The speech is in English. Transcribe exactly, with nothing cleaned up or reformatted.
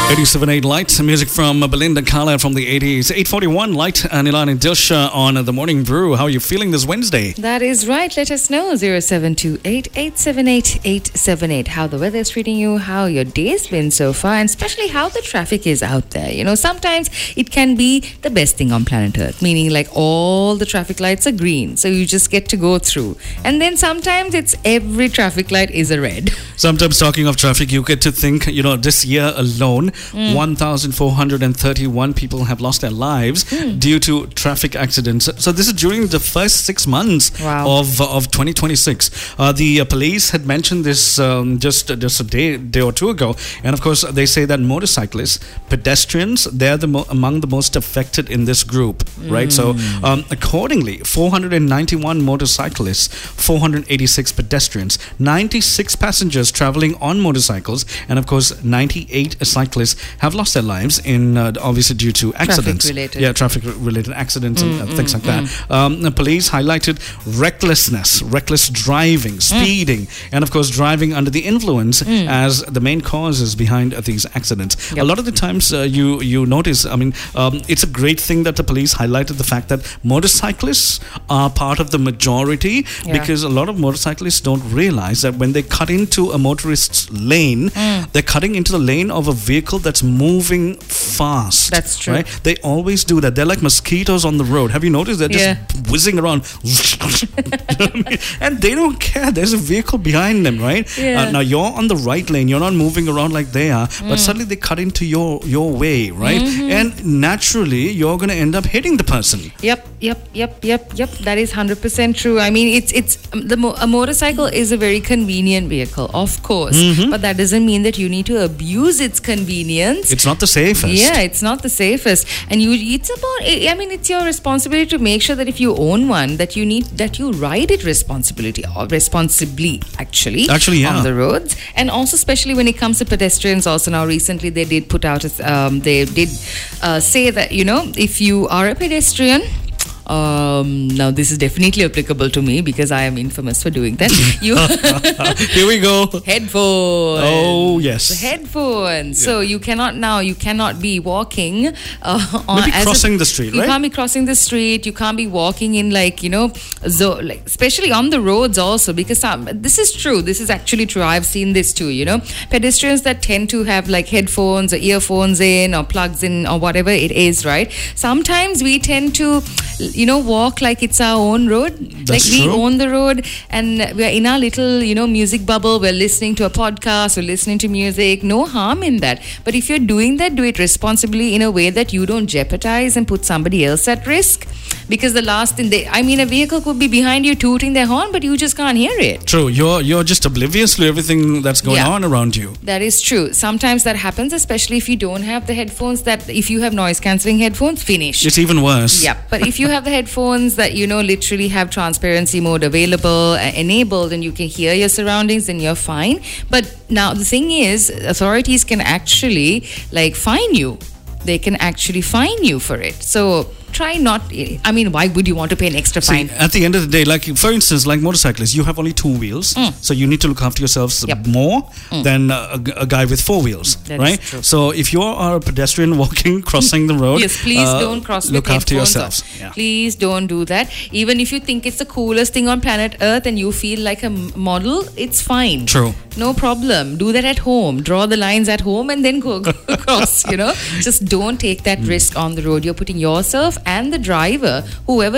eighty-seven point eight Light, music from Belinda Carlisle from the eighties. eight forty-one Light and Ilan and Dilsha on The Morning Brew. How are you feeling this Wednesday? That is right. Let us know. zero seven two eight, eight seven eight, eight seven eight. How the weather is treating you, how your day's been so far, and especially how the traffic is out there. You know, sometimes it can be the best thing on planet Earth, meaning like all the traffic lights are green, so you just get to go through. And then sometimes it's every traffic light is a red. Sometimes, talking of traffic, you get to think, you know, this year alone, mm. one thousand four hundred thirty-one people have lost their lives mm. due to traffic accidents. So this is during the first six months wow. of of twenty twenty-six. Uh, the uh, police had mentioned this um, just uh, just a day day or two ago, and of course they say that motorcyclists, pedestrians, they're the mo- among the most affected in this group, mm. right? So um, accordingly, four hundred ninety-one motorcyclists, four hundred eighty-six pedestrians, ninety-six passengers traveling on motorcycles, and of course ninety-eight cyclists have lost their lives in uh, obviously due to accidents. Traffic related. Yeah, traffic related accidents mm, and uh, things mm, like mm. that. Um, the police highlighted recklessness, reckless driving, speeding, mm. and of course driving under the influence mm. as the main causes behind uh, these accidents. Yep. A lot of the times uh, you you notice, I mean, um, it's a great thing that the police highlighted the fact that motorcyclists are part of the majority yeah. because a lot of motorcyclists don't realize that when they cut into a motorist's lane, mm. they're cutting into the lane of a vehicle that's moving fast. That's true. Right? They always do that. They're like mosquitoes on the road. Have you noticed? They're yeah. just whizzing around. And they don't care. There's a vehicle behind them, right? Yeah. Uh, now you're on the right lane. You're not moving around like they are. Mm. But suddenly they cut into your, your way, right? Mm-hmm. And naturally, you're going to end up hitting the person. Yep, yep, yep, yep, yep. That is one hundred percent true. I mean, it's it's um, the mo- a motorcycle is a very convenient vehicle, of course. Mm-hmm. But that doesn't mean that you need to abuse its convenience. It's not the safest. Yeah, it's not the safest. And you, it's about, I mean, it's your responsibility to make sure that if you own one, that you need, that you ride it responsibility or responsibly, actually, actually yeah. on the roads. And also, especially when it comes to pedestrians, also now recently they did put out, a, um, they did uh, say that, you know, if you are a pedestrian, Um, now this is definitely applicable to me because I am infamous for doing that. You Here we go. Headphones. Oh yes. Headphones. Yeah. So you cannot now. You cannot be walking. Uh, on, Maybe as crossing a, the street. You right? can't be crossing the street. You can't be walking in like you know, zo- like especially on the roads also because some, this is true. This is actually true. I've seen this too. You know, pedestrians that tend to have like headphones or earphones in or plugs in or whatever it is. Right. Sometimes we tend to. You know, walk like it's our own road. That's like we true. own the road and we're in our little, you know, music bubble. We're listening to a podcast, we're listening to music. No harm in that. But if you're doing that, do it responsibly in a way that you don't jeopardize and put somebody else at risk. Because the last thing they, I mean, a vehicle could be behind you tooting their horn, but you just can't hear it. True. You're you're just oblivious to everything that's going yeah. on around you. That is true. Sometimes that happens, especially if you don't have the headphones that, if you have noise cancelling headphones, finish. It's even worse. Yeah. But if you have the headphones that, you know, literally have transparency mode available, uh, enabled, and you can hear your surroundings, then you're fine. But now the thing is, authorities can actually, like, fine you. They can actually fine you for it. So try not, I mean, why would you want to pay an extra See, fine? At the end of the day, like for instance, like motorcyclists, you have only two wheels, mm. so you need to look after yourselves yep. more mm. than a, a guy with four wheels, that right? Is true. So if you are a pedestrian walking, crossing the road, yes, please uh, don't cross look with after headphones yourselves. Yeah. Please don't do that. Even if you think it's the coolest thing on planet Earth and you feel like a model, it's fine. True. No problem. Do that at home. Draw the lines at home and then go, go across, you know. Just don't take that mm. risk on the road. You're putting yourself and the driver, whoever